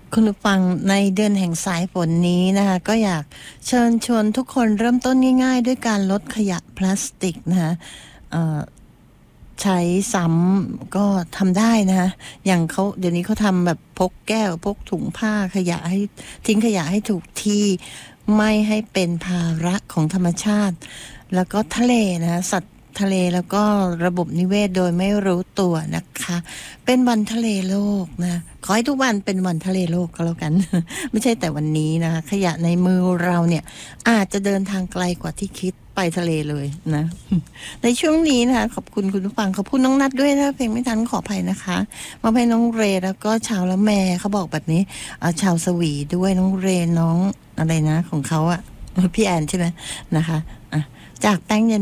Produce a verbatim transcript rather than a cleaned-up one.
คุณผู้ฟังในเดือนแห่งสายฝนนี้นะคะก็อยากเชิญชวนทุกคนเริ่มต้นง่ายๆด้วยการลดขยะพลาสติกนะคะใช้ซ้ำก็ทำได้นะคะอย่างเขาเดี๋ยวนี้เขาทำแบบพกแก้วพกถุงผ้าขยะให้ทิ้งขยะให้ถูกที่ไม่ให้เป็นภาระของธรรมชาติแล้วก็ทะเลนะสัตว์ทะเลแล้วก็ระบบนิเวศโดยไม่รู้ตัวนะคะเป็นวันทะเลโลกนะขอให้ทุกวันเป็นวันทะเลโลกก็แล้วกัน ไม่ใช่แต่วันนี้นะคะขยะในมือเราเนี่ยอาจจะเดินทางไกลกว่าที่คิดไปทะเลเลยนะ ในช่วงนี้นะคะขอบคุณคุณผู้ฟังขอบคุณน้องนัดด้วยนะเพลงไม่ทันขออภัยนะคะมาให้น้องเรแล้วก็ชาวละแมเขาบอกแบบนี้ชาวสวีด้วยน้องเรน้องอะไรนะของเขาอะพี่แอนใช่ไหมนะคะจากแป้งเย็น